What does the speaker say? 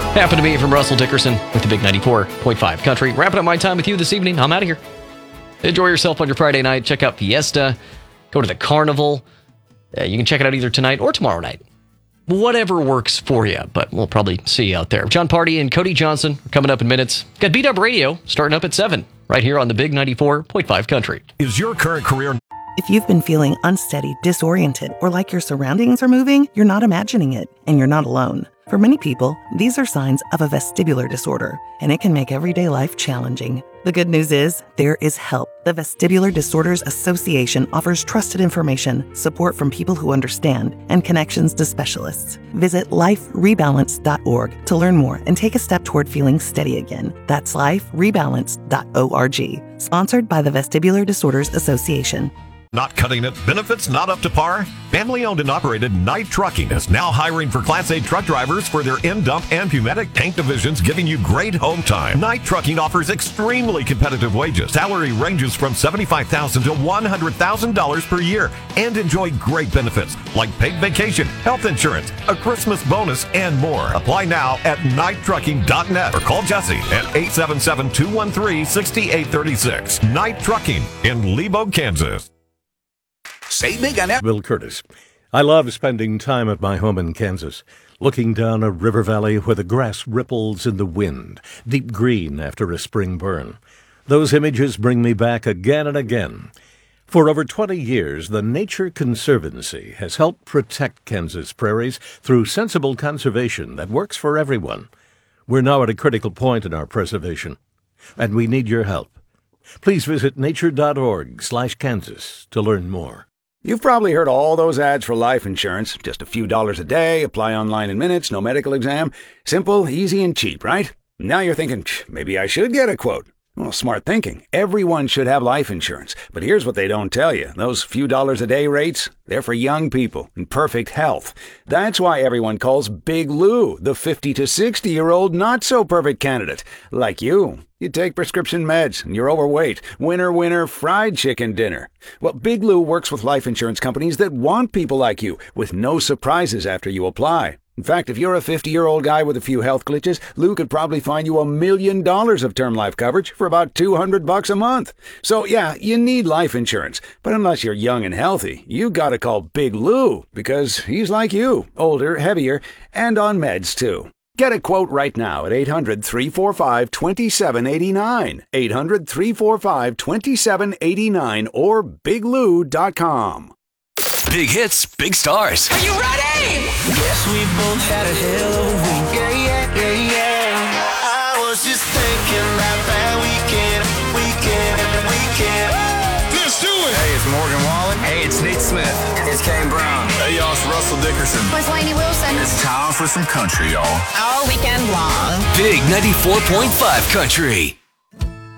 Happened to be from Russell Dickerson with the Big 94.5 Country. Wrapping up my time with you this evening. I'm out of here. Enjoy yourself on your Friday night. Check out Fiesta. Go to the Carnival. You can check it out either tonight or tomorrow night. Whatever works for you, but we'll probably see you out there. John Party and Cody Johnson are coming up in minutes. Got Beat Up Radio starting up at 7, right here on the Big 94.5 Country. Is your current career... If you've been feeling unsteady, disoriented, or like your surroundings are moving, you're not imagining it, and you're not alone. For many people, these are signs of a vestibular disorder, and it can make everyday life challenging. The good news is, there is help. The Vestibular Disorders Association offers trusted information, support from people who understand, and connections to specialists. Visit liferebalance.org to learn more and take a step toward feeling steady again. That's liferebalance.org. Sponsored by the Vestibular Disorders Association. Not cutting it? Benefits not up to par? Family-owned and operated Knight Trucking is now hiring for Class A truck drivers for their in-dump and pneumatic tank divisions, giving you great home time. Knight Trucking offers extremely competitive wages. Salary ranges from $75,000 to $100,000 per year, and enjoy great benefits like paid vacation, health insurance, a Christmas bonus, and more. Apply now at KnightTrucking.net or call Jesse at 877-213-6836. Knight Trucking in Lebo, Kansas. Say big on that. Bill Curtis. I love spending time at my home in Kansas, looking down a river valley where the grass ripples in the wind, deep green after a spring burn. Those images bring me back again and again. For over 20 years, the Nature Conservancy has helped protect Kansas prairies through sensible conservation that works for everyone. We're now at a critical point in our preservation, and we need your help. Please visit nature.org/Kansas to learn more. You've probably heard all those ads for life insurance. Just a few dollars a day, apply online in minutes, no medical exam. Simple, easy, and cheap, right? Now you're thinking, maybe I should get a quote. Well, smart thinking. Everyone should have life insurance. But here's what they don't tell you. Those few dollars a day rates, they're for young people in perfect health. That's why everyone calls Big Lou the 50 to 60-year-old not-so-perfect candidate. Like you. You take prescription meds, and you're overweight. Winner, winner, fried chicken dinner. Well, Big Lou works with life insurance companies that want people like you, with no surprises after you apply. In fact, if you're a 50-year-old guy with a few health glitches, Lou could probably find you $1 million of term life coverage for about $200 a month. So yeah, you need life insurance. But unless you're young and healthy, you gotta call Big Lou, because he's like you, older, heavier, and on meds too. Get a quote right now at 800-345-2789, 800-345-2789, or biglou.com. Big hits, big stars. Are you ready? Yes, we both had a hell of a week. Yeah. I was just thinking about that weekend. Let's do it. Hey, it's Morgan Wallen. Hey, it's Nate Smith. It's Kane Brown. Hey, y'all, it's Russell Dickerson. It's Lainey Wilson. It's time for some country, y'all. All weekend long. Big 94.5 Country.